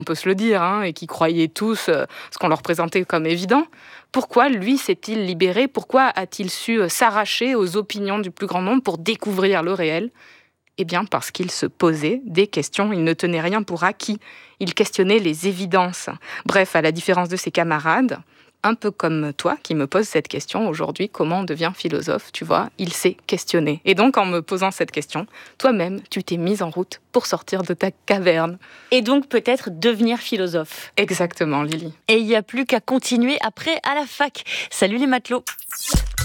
on peut se le dire, et qui croyaient tous ce qu'on leur présentait comme évident, pourquoi lui s'est-il libéré? Pourquoi a-t-il su s'arracher aux opinions du plus grand nombre pour découvrir le réel? Eh bien, parce qu'il se posait des questions, il ne tenait rien pour acquis, il questionnait les évidences. Bref, à la différence de ses camarades, un peu comme toi qui me poses cette question aujourd'hui, comment on devient philosophe, tu vois, il s'est questionné. Et donc, en me posant cette question, toi-même, tu t'es mise en route pour sortir de ta caverne. Et donc peut-être devenir philosophe. Exactement, Lily. Et il n'y a plus qu'à continuer après à la fac. Salut les matelots!